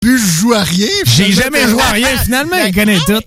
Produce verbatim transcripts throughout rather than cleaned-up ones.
début, je joue à rien. J'ai jamais joué à rien. Finalement, il connaît tout.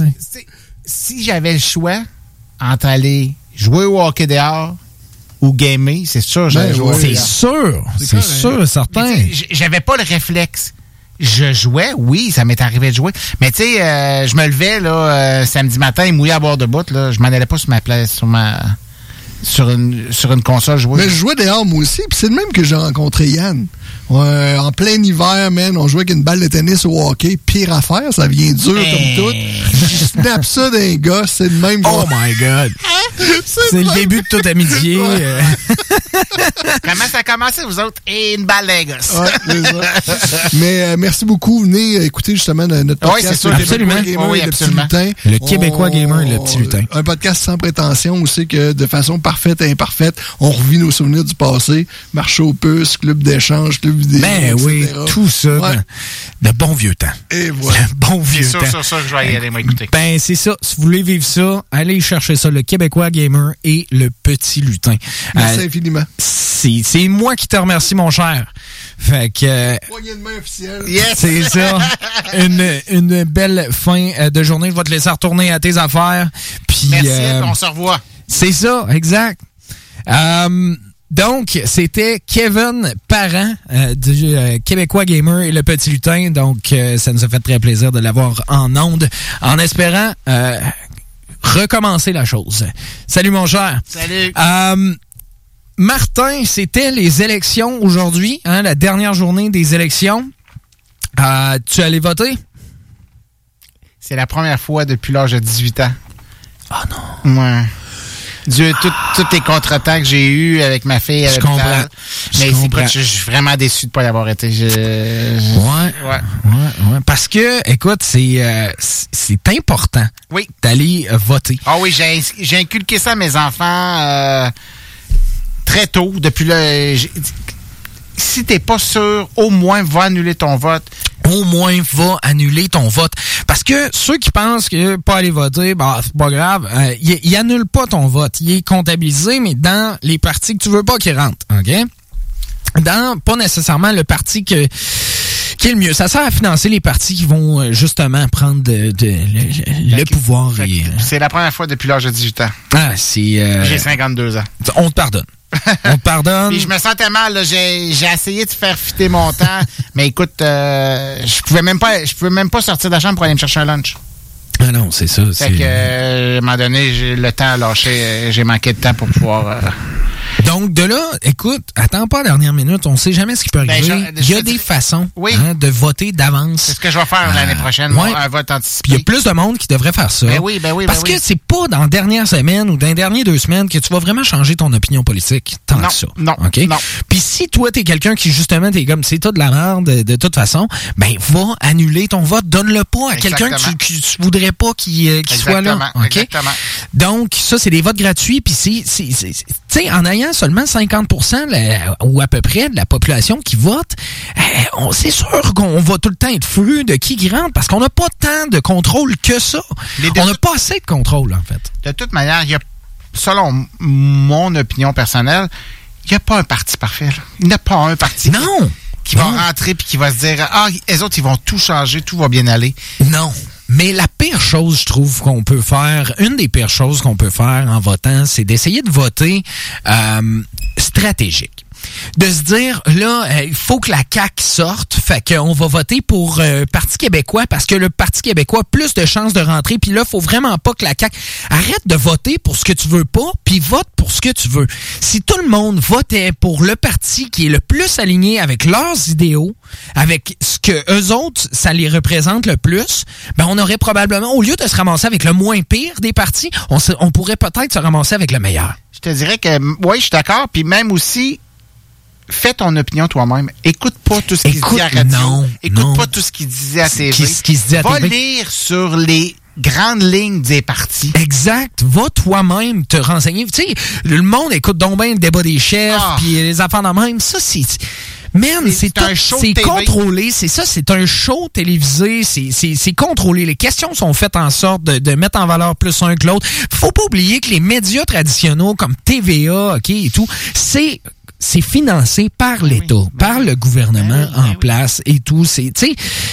Si j'avais le choix entre aller jouer au hockey dehors ou gamer, c'est sûr, j'allais ben, jouer. C'est dehors. sûr. C'est, c'est sûr, certain. J'avais pas le réflexe. Je jouais, oui, ça m'est arrivé de jouer. Mais tu sais, euh, je me levais là euh, samedi matin, mouillé à bord de bout, là, je m'en allais pas sur ma place, sur ma sur une sur une console jouer. Mais je jouais dehors moi aussi, puis c'est le même que j'ai rencontré Yann. Ouais, en plein hiver, man, on jouait avec une balle de tennis au hockey. Pire affaire, ça vient dur hey. Comme tout. Je snap ça d'un gars, c'est le même. Oh my God! c'est c'est le, le début de toute amitié. Ouais. Euh. Comment ça a commencé, vous autres? Et une balle d'un gosse. Ouais, c'est ça. Mais euh, merci beaucoup. Venez écouter justement notre podcast. Oui, c'est sûr. Absolument. Gamer, oui, le absolument. Petit Lutin. Le Québécois on, Gamer, le Petit Lutin. Un podcast sans prétention aussi que de façon parfaite et imparfaite, on revit nos souvenirs du passé. Marché aux puces, club d'échange, club vidéo. Ben oui, tout ça. Ouais. De bons vieux temps. Et voilà. De bons vieux temps. C'est sûr, sûr que je vais y aller m'écouter. Ben, c'est ça. Si vous voulez vivre ça, allez chercher ça. Le Québécois Gamer et le Petit Lutin. Merci euh, infiniment. C'est, c'est moi qui te remercie, mon cher. Fait que... Poignée de main officielle. Yes. C'est ça. Une, une belle fin de journée. Je vais te laisser retourner à tes affaires. Puis, merci, euh, on se revoit. C'est ça, exact. Euh... Donc, c'était Kevin Parent euh, du euh, Québécois Gamer et le Petit Lutin. Donc, euh, ça nous a fait très plaisir de l'avoir en onde, en espérant euh, recommencer la chose. Salut, mon cher. Salut. Euh, Martin, c'était les élections aujourd'hui, hein, la dernière journée des élections. Euh, tu es allé voter? C'est la première fois depuis l'âge de dix-huit ans. Ah oh non. Ouais. Dieu, tous les contretemps que j'ai eus avec ma fille. Je comprends. Mais je, comprends. Écoute, je, je suis vraiment déçu de ne pas y avoir été. Je, je... Ouais, ouais, ouais, ouais. Parce que, écoute, c'est euh, c'est important oui. d'aller euh, voter. Ah oui, j'ai, j'ai inculqué ça à mes enfants euh, très tôt. Depuis le... Si t'es pas sûr, au moins, va annuler ton vote. Au moins, va annuler ton vote. Parce que ceux qui pensent que pas aller voter, bah, c'est pas grave, euh, il, il annule pas ton vote. Il est comptabilisé, mais dans les partis que tu veux pas qu'il rentre. OK? Dans, pas nécessairement le parti que, qui est le mieux. Ça sert à financer les partis qui vont, justement, prendre de, de, le, le pouvoir. Et, c'est la première fois depuis l'âge de dix-huit ans. Ah, c'est... Euh, J'ai cinquante-deux ans. On te pardonne. On te pardonne. Puis je me sentais mal, là. J'ai, j'ai essayé de faire fitter mon temps, mais écoute, euh, je pouvais même pas, je pouvais même pas sortir de la chambre pour aller me chercher un lunch. Ah non, c'est ça. Fait c'est... que, euh, à un moment donné, j'ai, le temps a lâché, j'ai manqué de temps pour pouvoir... Euh... Donc, de là, écoute, attends pas la dernière minute, on sait jamais ce qui peut arriver. Ben, je, je il y a des dire... façons oui. hein, de voter d'avance. C'est ce que je vais faire euh, l'année prochaine, ouais. un vote anticipé. Puis il y a plus de monde qui devrait faire ça. Ben oui, ben oui, Parce ben que oui. c'est pas dans la dernière semaine ou dans les dernières deux semaines que tu vas vraiment changer ton opinion politique tant non, que ça. Non, okay? non. Puis si toi, t'es quelqu'un qui, justement, t'es comme, c'est tout de la merde de, de toute façon, ben va annuler ton vote. Donne-le pas à Exactement. quelqu'un que tu, que tu voudrais pas qu'il, euh, qu'il soit là. Okay? Exactement. Donc, ça, c'est des votes gratuits. Puis c'est, c'est, c'est, c'est tu sais, en ayant seulement cinquante pour cent la, ou à peu près de la population qui vote, euh, on, c'est sûr qu'on va tout le temps être fru de qui rentre parce qu'on n'a pas tant de contrôle que ça. On n'a pas assez de contrôle, en fait. De toute manière, il y a, selon mon opinion personnelle, il n'y a pas un parti parfait. Là. Il n'y a pas un parti non, qui non. va rentrer puis qui va se dire « Ah, les autres, ils vont tout changer, tout va bien aller. » Non. Mais la pire chose, je trouve, qu'on peut faire, une des pires choses qu'on peut faire en votant, c'est d'essayer de voter euh, stratégique. De se dire, là, il euh, faut que la C A Q sorte, fait qu'on va voter pour euh, Parti québécois parce que le Parti québécois a plus de chances de rentrer, puis là, faut vraiment pas que la C A Q... Arrête de voter pour ce que tu veux pas, puis vote pour ce que tu veux. Si tout le monde votait pour le parti qui est le plus aligné avec leurs idéaux, avec ce que eux autres, ça les représente le plus, ben on aurait probablement, au lieu de se ramasser avec le moins pire des partis, on, se, on pourrait peut-être se ramasser avec le meilleur. Je te dirais que, oui, je suis d'accord, puis même aussi... Fais ton opinion toi-même. Écoute pas tout ce qui Écoute, se dit à radio. Non, Écoute non. pas tout ce qui disait à T V. Qui, qui se dit à Va T V. lire sur les grandes lignes des partis. Exact. Va toi-même te renseigner. Tu sais, le monde écoute donc bien le débat des chefs, ah. puis les affaires de même. Ça, c'est... Man, c'est, c'est, tout, un show c'est contrôlé, c'est ça, c'est un show télévisé, c'est, c'est, c'est contrôlé. Les questions sont faites en sorte de, de mettre en valeur plus un que l'autre. Faut pas oublier que les médias traditionnels comme T V A, ok, et tout, c'est... c'est financé par Ben l'État, oui, ben par oui. le gouvernement Ben oui, ben en oui. place et tout. C'est, tu sais,